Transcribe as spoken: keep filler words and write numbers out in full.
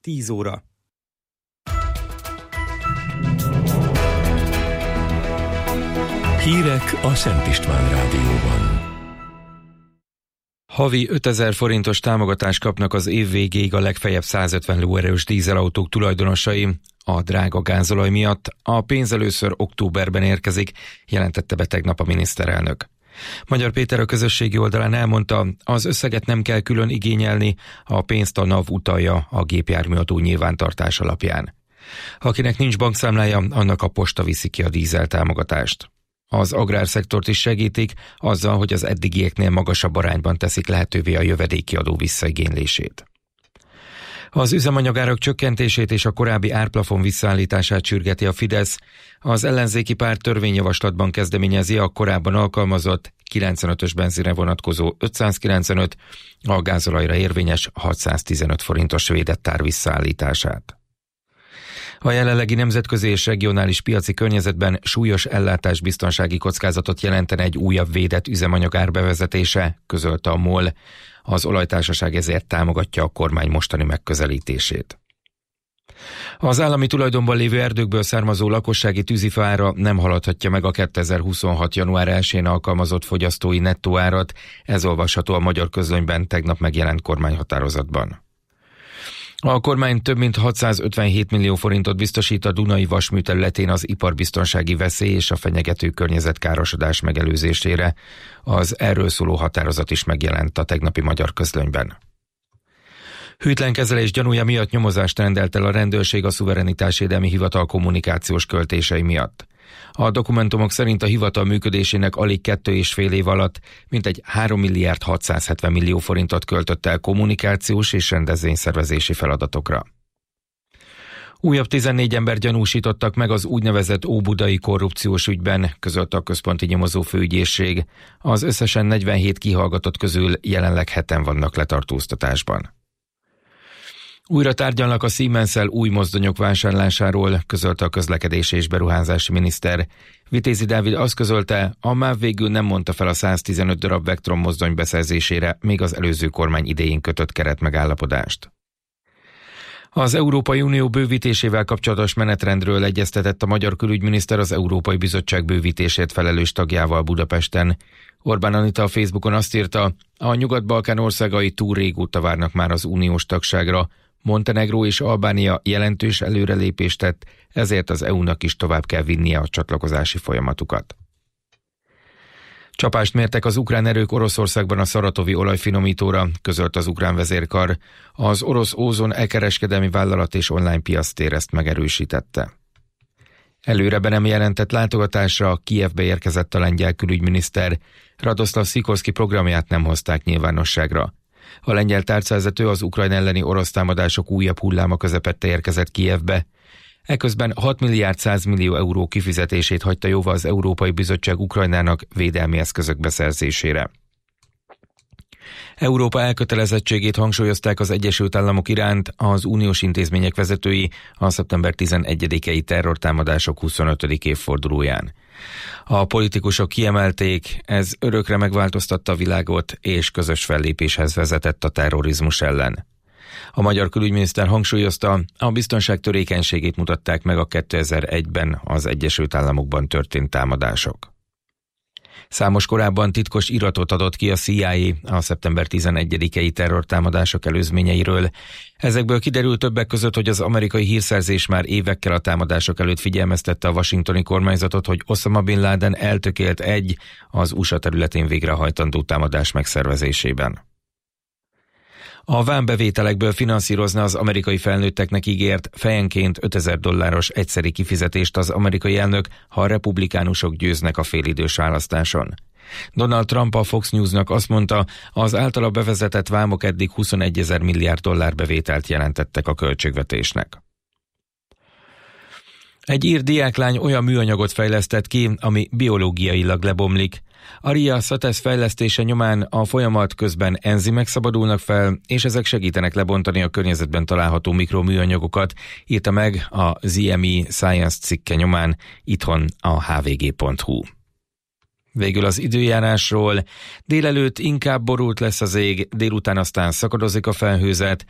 tíz óra. Hírek a Szent István Rádióban. Havi ötezer forintos támogatást kapnak az év végéig a legfeljebb százötven lóerős dízelautók tulajdonosai a drága gázolaj miatt. A pénz először októberben érkezik, jelentette be tegnap a miniszterelnök. Magyar Péter a közösségi oldalán elmondta, az összeget nem kell külön igényelni, a pénzt a NAV utalja a gépjárműadó nyilvántartás alapján. Akinek nincs bankszámlája, annak a posta viszi ki a dízel támogatást. Az agrárszektort is segítik azzal, hogy az eddigieknél magasabb arányban teszik lehetővé a jövedéki adó visszaigénylését. Az üzemanyagárak csökkentését és a korábbi árplafon visszaállítását sürgeti a Fidesz. Az ellenzéki párt törvényjavaslatban kezdeményezi a korábban alkalmazott kilencvenötös benzinre vonatkozó ötszázkilencvenöt, a gázolajra érvényes hatszáztizenöt forintos védett ár visszaállítását. A jelenlegi nemzetközi és regionális piaci környezetben súlyos ellátásbiztonsági kockázatot jelentene egy újabb védett üzemanyagár bevezetése, közölte a MOL. Az olajtársaság ezért támogatja a kormány mostani megközelítését. Az állami tulajdonban lévő erdőkből származó lakossági tűzifa ára nem haladhatja meg a kétezer-huszonhat. január elsején alkalmazott fogyasztói nettó árat, ez olvasható a Magyar Közlönyben tegnap megjelent kormányhatározatban. A kormány több mint hatszázötvenhét millió forintot biztosít a Dunai vasmű területén az iparbiztonsági veszély és a fenyegető környezetkárosodás megelőzésére. Az erről szóló határozat is megjelent a tegnapi Magyar Közlönyben. Hűtlen kezelés gyanúja miatt nyomozást rendelt el a rendőrség a Szuverenitásvédelmi Hivatal kommunikációs költései miatt. A dokumentumok szerint a hivatal működésének alig kettő és fél év alatt mintegy három milliárd hatszázhetven millió forintot költött el kommunikációs és rendezvényszervezési feladatokra. Újabb tizennégy ember gyanúsítottak meg az úgynevezett óbudai korrupciós ügyben, közölte a központi nyomozó főügyészség. Az összesen negyvenhét kihallgatott közül jelenleg heten vannak letartóztatásban. Újra tárgyalnak a Siemens-el új mozdonyok vásárlásáról, közölte a közlekedési és beruházási miniszter. Vitézi Dávid azt közölte, a MÁV végül nem mondta fel a száztizenöt darab Vectron mozdony beszerzésére, még az előző kormány idején kötött keretmegállapodást. Az Európai Unió bővítésével kapcsolatos menetrendről egyeztetett a magyar külügyminiszter az Európai Bizottság bővítésért felelős tagjával Budapesten. Orbán Anita a Facebookon azt írta, a Nyugat-Balkán országai túl régóta várnak már az uniós tagságra. Montenegró és Albánia jelentős előrelépést tett, ezért az é u-nak is tovább kell vinnie a csatlakozási folyamatukat. Csapást mértek az ukrán erők Oroszországban a szaratovi olajfinomítóra, közölt az ukrán vezérkar. Az orosz Ózon elkereskedelmi vállalat és online piactér ezt megerősítette. Előre be nem jelentett látogatásra Kijevbe érkezett a lengyel külügyminiszter. Radoszlav Szikorszki programját nem hozták nyilvánosságra. A lengyel tárcavezető az Ukrajna elleni orosz támadások újabb hulláma közepette érkezett Kijevbe. Eközben hat milliárd száz millió euró kifizetését hagyta jóvá az Európai Bizottság Ukrajnának védelmi eszközök beszerzésére. Európa elkötelezettségét hangsúlyozták az Egyesült Államok iránt az uniós intézmények vezetői a szeptember tizenegyedikei terrortámadások huszonötödik évfordulóján. A politikusok kiemelték, ez örökre megváltoztatta a világot és közös fellépéshez vezetett a terrorizmus ellen. A magyar külügyminiszter hangsúlyozta, a biztonság törékenységét mutatták meg a kétezer-egyben az Egyesült Államokban történt támadások. Számos korábban titkos iratot adott ki a C I A a szeptember tizenegyedikei terrortámadások előzményeiről. Ezekből kiderült többek között, hogy az amerikai hírszerzés már évekkel a támadások előtt figyelmeztette a washingtoni kormányzatot, hogy Osama Bin Laden eltökélt egy az u es á területén végrehajtandó támadás megszervezésében. A vámbevételekből finanszírozna az amerikai felnőtteknek ígért fejenként ötezer dolláros egyszeri kifizetést az amerikai elnök, ha a republikánusok győznek a félidős választáson. Donald Trump a Fox Newsnak azt mondta, az általa bevezetett vámok eddig huszonegyezer milliárd dollár bevételt jelentettek a költségvetésnek. Egy ír diáklány olyan műanyagot fejlesztett ki, ami biológiailag lebomlik. Aria Sates fejlesztése nyomán a folyamat közben enzimek szabadulnak fel, és ezek segítenek lebontani a környezetben található mikroműanyagokat, írta meg a zé em i Science cikke nyomán itthon a há vé gé pont hú. Végül az időjárásról. Délelőtt inkább borult lesz az ég, délután aztán szakadozik a felhőzet,